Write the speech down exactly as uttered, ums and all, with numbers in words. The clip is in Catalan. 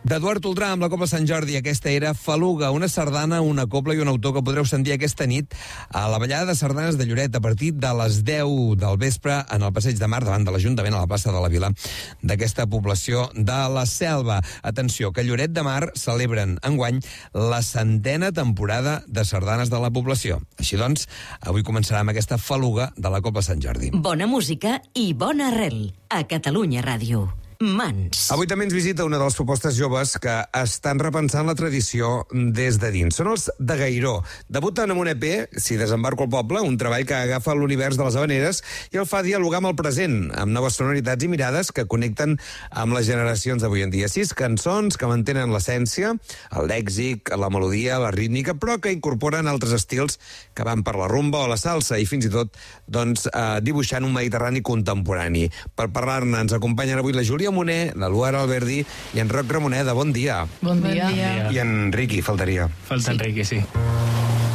D'Eduard Toldrà amb la Cobla Sant Jordi. Aquesta era Faluga, una sardana, una cobla i un autor que podreu sentir aquesta nit a la ballada de sardanes de Lloret a partir de les deu del vespre en el Passeig de Mar davant de l'Ajuntament a la plaça de la Vila d'aquesta població de la Selva. Atenció, que Lloret de Mar celebren enguany la centena temporada de sardanes de la població. Així doncs, avui començarà amb aquesta Faluga de la Cobla Sant Jordi. Bona música i bona arrel a Catalunya Ràdio. Mans. Avui també ens visita una de les propostes joves que estan repensant la tradició des de dins. Són els de Gairó. Debuten amb un E P, Si desembarco al poble, un treball que agafa l'univers de les havaneres i el fa dialogar amb el present, amb noves sonoritats i mirades que connecten amb les generacions d'avui en dia. Sis cançons que mantenen l'essència, el lèxic, la melodia, la rítmica, però que incorporen altres estils que van per la rumba o la salsa i fins i tot doncs, eh, dibuixant un Mediterrani contemporani. Per parlar-ne ens acompanyen avui la Júlia Moner, la Luara Alberdi i en Roc Ramonet. Bon dia. Bon dia. I en Riqui, faltaria. Falta en Riqui, sí.